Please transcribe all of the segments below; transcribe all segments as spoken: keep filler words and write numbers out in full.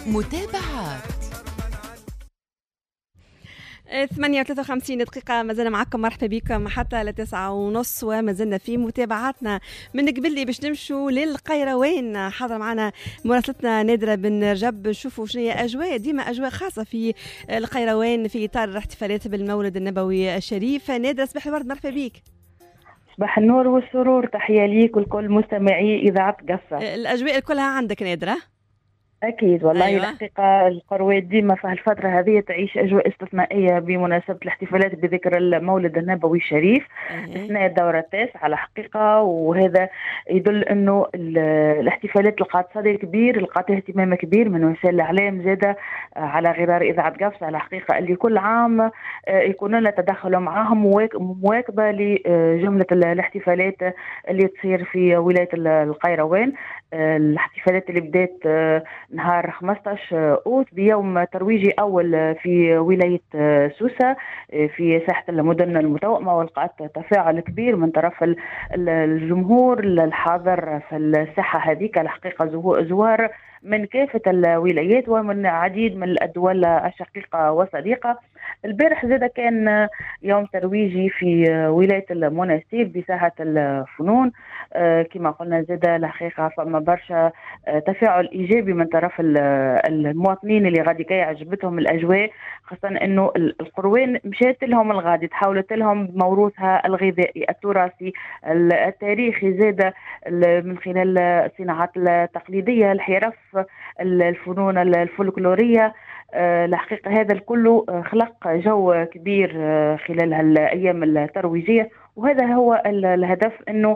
متابعات ثمانية وثلاثة وخمسين دقيقة، ما زلنا معكم. مرحبا بكم حتى لتسعة ونص، وما زلنا في متابعاتنا من قبل باش نمشوا للقيروان. حاضر معنا مراسلتنا نادرة بن رجب، نشوفوا شنو هي أجواء، ديما أجواء خاصة في القيروان في إطار الاحتفالات بالمولد النبوي الشريف. نادرة صباح الورد، مرحبا بك. صباح النور والسرور، تحية ليك والكل مستمعي إذاعة قصة. الأجواء كلها عندك نادرة؟ أكيد والله. أيوة. الحقيقة القروات ديما في هالفترة هذه تعيش أجواء استثنائية بمناسبة الاحتفالات بذكر المولد النبوي الشريف أثناء الدورة التاسعة على حقيقة، وهذا يدل أنه الاحتفالات لقات صدى كبير، لقات اهتمام كبير من وسائل الإعلام زادة على غرار إذاعة قفص على حقيقة، اللي كل عام يكون لنا تدخل معهم مواكبة لجملة الاحتفالات اللي تصير في ولاية القيروان. الاحتفالات اللي بدات نهار خمسطاش أوت بيوم ترويجي أول في ولاية سوسة في ساحة المدن المتوأمة، ولقات تفاعل كبير من طرف الجمهور الحاضر في الساحة هذيك. الحقيقة زوار من كافة الولايات ومن عديد من الدول الشقيقة وصديقة. البارح زاد كان يوم ترويجي في ولاية المناسير بساحة الفنون، كما قلنا زاد الحقيقة فما برشا تفاعل إيجابي من طرف المواطنين اللي غادي كي عجبتهم الأجواء، خاصة أنه القروان مشات لهم الغادي، تحولت لهم موروثها الغذائي التراثي التاريخي، زاد من خلال الصناعات التقليدية، الحرف، الفنون الفولكلورية. الحقيقة هذا الكل خلق جو كبير خلال هالأيام الترويجية، وهذا هو الهدف، أنه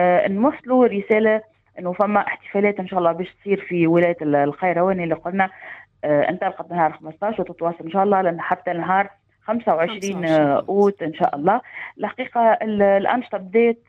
نوصلوا رسالة أنه فما احتفالات إن شاء الله باش تصير في ولاية القيروان اللي قلنا انطلقت نهار خمسطاش وتتواصل إن شاء الله لأن حتى نهار خمسة وعشرين أوت إن شاء الله. الحقيقة الأنشطة بدأت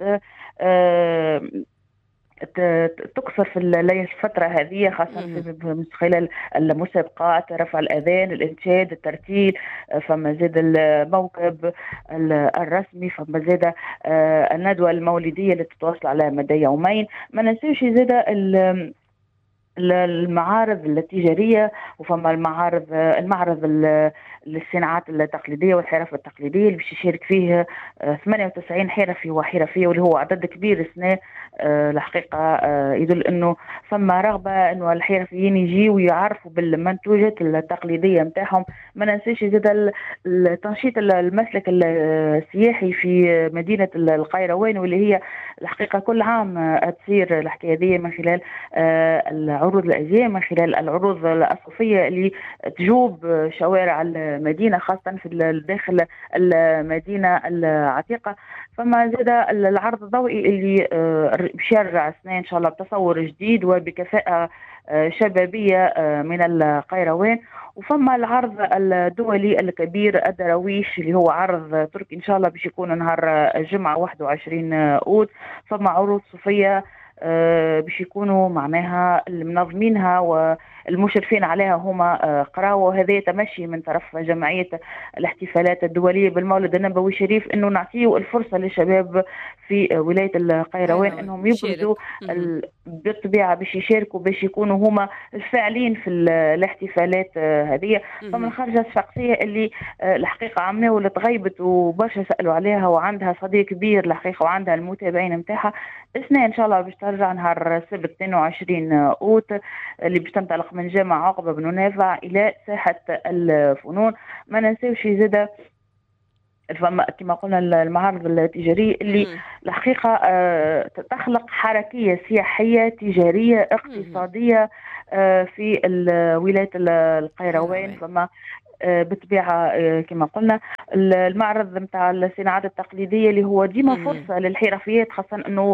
تكثر في الفترة هذه، خاصة من خلال المسابقات، رفع الأذان، الإنشاد، الترتيل، فما زاد الموكب الرسمي، فما زاد الندوة المولدية اللي تتواصل على مدى يومين. ما ننسوش زاد المعارض التجارية، وفما المعارض المعرض للصناعات التقليدية والحرف التقليدية اللي باش يشارك فيه ثمانية وتسعين حرفي وحرفية، واللي هو عدد كبير السنة. الحقيقة يدل انه فما رغبة انه الحرفيين يجيوا ويعرفوا بالمنتوجات التقليدية متاعهم. ما ننساش زاد التنشيط المسلك السياحي في مدينة القيروان، واللي هي الحقيقة كل عام تصير الحكاية دي من خلال العروض الأزياء، من خلال العروض الصوفية اللي تجوب شوارع المدينة، خاصة في داخل المدينة العتيقة. فما زاد العرض الضوئي اللي باش يرجع السنة إن شاء الله بتصور جديد وبكفاءة شبابية من القيروان. وفما العرض الدولي الكبير الدراويش اللي هو عرض تركي إن شاء الله باش يكون نهار الجمعة واحد وعشرين أوت. فما عروض صوفية باش يكونوا معناها المنظمينها والمشرفين عليها هما قراوة، وهذا تمشي من طرف جمعية الاحتفالات الدولية بالمولد النبوي الشريف، انه نعطيه الفرصة للشباب في ولاية القيروان انهم يبرزوا بالطبيعة باش يشاركوا، باش يكونوا هما الفاعلين في الاحتفالات هذه. فمن خارج الشخصية اللي الحقيقة عمنا واللي تغيبت وبرشا سألوا عليها وعندها صديق كبير الحقيقة وعندها المتابعين متاعها، اثنين ان شاء الله باش ترجع نهار السبت اثنين وعشرين أوت اللي باش تنطلق من جامع عقبة بن نافع الى ساحة الفنون. ما ننساوش زاد كما قلنا المعارض التجارية اللي الحقيقة تخلق حركية سياحية تجارية اقتصادية في ولاية القيروان. فما بالطبيعة كما قلنا المعرض متاع الصناعات التقليدية اللي هو ديما فرصة للحرفيات، خاصة انه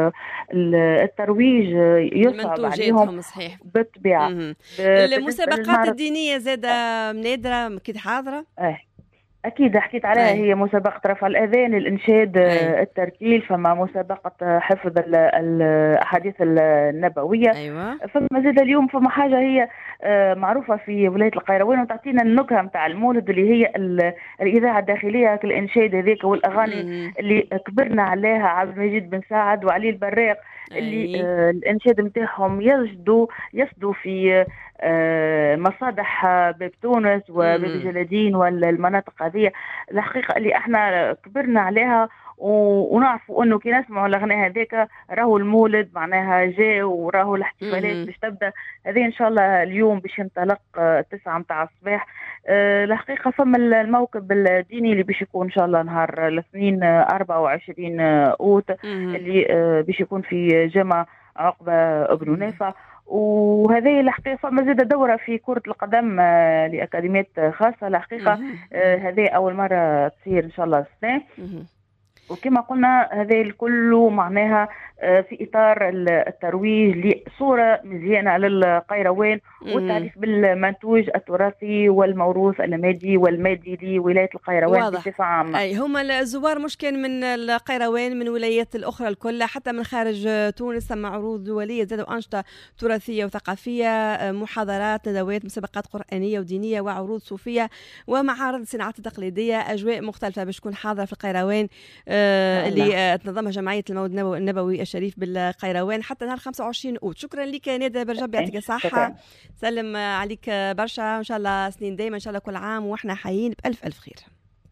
الترويج يصعب عليهم بالطبيعة. المسابقات الدينية زادة نادرة كده حاضرة؟ اه أكيد حكيت عليها. أي. هي مسابقة رفع الأذان، الإنشاد، أي. الترتيل، فما مسابقة حفظ الأحاديث النبوية. أيوة. فما زاد اليوم فما حاجة هي معروفة في ولاية القيروان، وتعطينا النكهة متاع المولد اللي هي الإذاعة الداخلية، كالإنشاد هذيك والأغاني اللي كبرنا عليها، عبد المجيد بن سعد وعلي البراق اللي آه الإنشاد متاعهم يجدوا يصدوا في آه مصادح باب تونس وباب جلالدين والمناطق هذه. الحقيقة اللي احنا كبرنا عليها ونعرفوا انه كي نسمعوا الاغنيه هذيك راهو المولد معناها جاء، وراهو الاحتفالات باش تبدا. هذه ان شاء الله اليوم باش ينطلق تسعة متاع الصباح. أه الحقيقه فما الموكب الديني اللي باش يكون ان شاء الله نهار الاثنين أربعة وعشرين اوت اللي أه باش يكون في جامع عقبه بن نافع. وهذه الحقيقه فما زاد دوره في كره القدم أه لاكاديميات خاصه. الحقيقه أه هذه اول مره تصير ان شاء الله السنه، وكما قلنا هذا الكل معناها في إطار الترويج لصورة مزيانة للقيروان والتعريف بالمنتوج التراثي والموروث المادي والمادي لولاية القيروان بصفة عامة. أي هما الزوار مش كان من القيروان، من ولايات الأخرى الكل، حتى من خارج تونس. ثم عروض دولية زادوا أنشطة تراثية وثقافية، محاضرات، ندوات، مسابقات قرآنية ودينية، وعروض صوفية، ومعارض الصناعات التقليدية. أجواء مختلفة باش تكون حاضرة في القيروان آه اللي تنظمها جمعية المولد النبوي الشريف بالقيروان حتى نهار خمسة وعشرين أوت. شكرا لك نادرة برجب، يعطيك الصحة، سلم عليك برشا، إن شاء الله سنين دايما، إن شاء الله كل عام وإحنا حيين بألف ألف خير.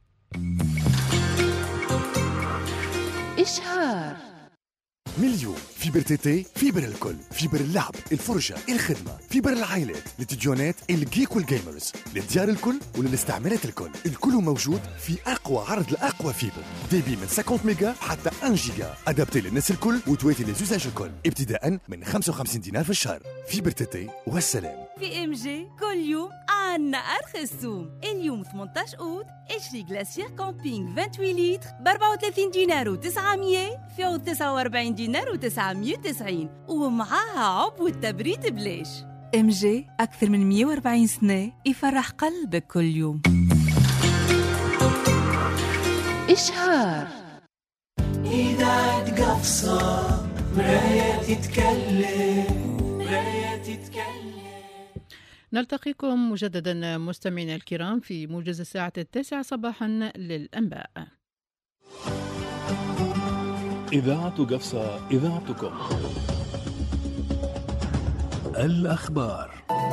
إشهار مليون فيبر تيتي، فيبر الكل، فيبر اللعب، الفرجة، الخدمة، فيبر العائلات، للتلفزيونات، الجيك والجيمرز، للديار الكل وللاستعمالات الكل. الكل موجود في أقوى عرض لأقوى فيبر، ديبي من خمسين ميجا حتى واحد جيجا، أدابتي للناس الكل وتواتي للزوزاج الكل، ابتداء من خمسة وخمسين دينار في الشهر. فيبر تيتي والسلام. في ام جي كل يوم عنا أرخص سوم. اليوم ثمانية عشر أوت اشري غلاسير كامبينغ ثمانية وعشرين لتر ب أربعة وثلاثين دينار وتسعمية في عوض تسعة وأربعين دينار وتسعمية وتسعين، ومعاها عبو التبريد بلاش. ام جي أكثر من مية وأربعين سنة يفرح قلبك كل يوم. إشهار إذاعة قفصة مراية تتكلم، مراية تتكلم. نلتقيكم مجددا مستمعينا الكرام في موجز الساعة التاسعة صباحا للأنباء. إذاعة قفصة، إذاعتكم. الأخبار.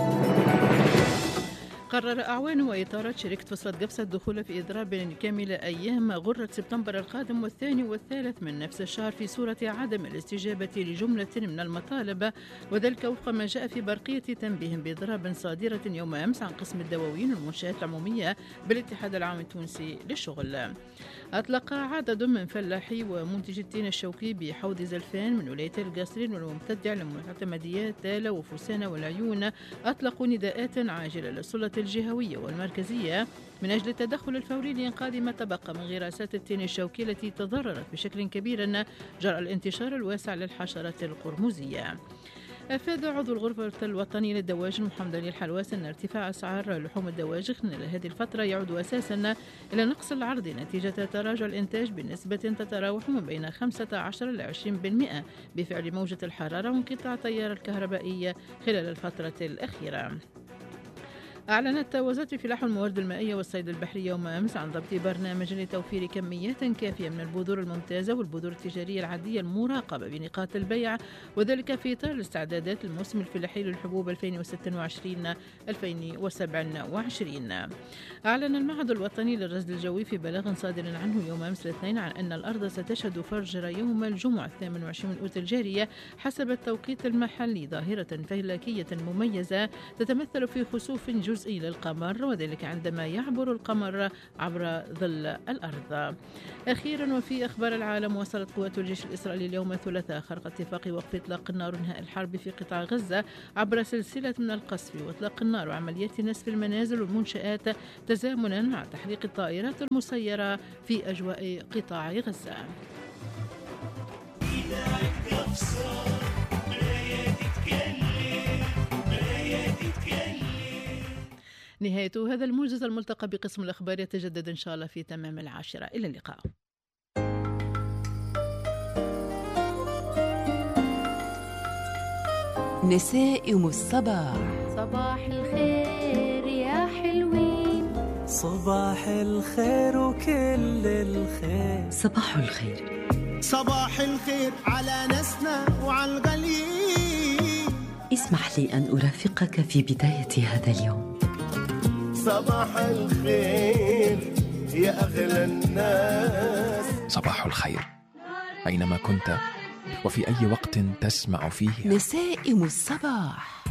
قرر أعوان وإطارات شركة فصلة قفصة الدخول في إضراب كامل أيام غرة سبتمبر القادم والثاني والثالث من نفس الشهر في صورة عدم الاستجابة لجملة من المطالب، وذلك وفق ما جاء في برقية تنبيه بإضراب صادرة يوم أمس عن قسم الدواوين والمنشآت العمومية بالاتحاد العام التونسي للشغل. أطلق عدد من فلاحي ومنتجي التين الشوكي بحوض زلفان من ولايتي القصرين والمبتدع لمعتمديات تالا وفسانة والعيون أطلقوا نداءات عاجلة للسلطة الجهوية والمركزية من أجل التدخل الفوري لإنقاذ ما تبقى من غراسات التين الشوكي التي تضررت بشكل كبير جراء الانتشار الواسع للحشرات القرمزية. أفاد عضو الغرفة الوطنية للدواجن محمد علي الحلواس أن ارتفاع أسعار لحوم الدواجن خلال هذه الفترة يعود أساسا إلى نقص العرض نتيجة تراجع الإنتاج بنسبة تتراوح من بين خمسة عشر إلى عشرين بالمئة بفعل موجة الحرارة وانقطاع التيار الكهربائي خلال الفترة الأخيرة. أعلنت وزارة الفلاحة والموارد المائية والصيد البحري يوم أمس عن ضبط برنامج لتوفير كميات كافية من البذور الممتازة والبذور التجارية العادية المراقبة بنقاط البيع، وذلك في إطار الاستعدادات للموسم الفلاحي للحبوب ألفين وستة وعشرين ألفين وسبعة وعشرين. أعلن المعهد الوطني للرصد الجوي في بلاغ صادر عنه يوم أمس الاثنين عن أن الأرض ستشهد فرجر يوم الجمعة الثامن والعشرين من أوت الجارية حسب التوقيت المحلي ظاهرة فلكية مميزة تتمثل في خسوف جزئي للقمر، وذلك عندما يعبر القمر عبر ظل الأرض. أخيرا وفي أخبار العالم، وصلت قوات الجيش الإسرائيلي اليوم الثلاثاء خرق اتفاق وقف إطلاق النار ونهاء الحرب في قطاع غزة عبر سلسلة من القصف وإطلاق النار وعمليات نسف المنازل والمنشآت تزامنا مع تحريق الطائرات المسيرة في أجواء قطاع غزة. نهاية هذا الموجز الملتقى بقسم الأخبار يتجدد إن شاء الله في تمام العاشرة. إلى اللقاء. نسائم الصباح. صباح الخير يا حلوين. صباح الخير وكل الخير. صباح الخير. صباح الخير على ناسنا وعلى الغاليين. اسمح لي أن أرافقك في بداية هذا اليوم. صباح الخير يا أغلى الناس. صباح الخير أينما كنت وفي أي وقت تسمع فيه. نسائم الصباح.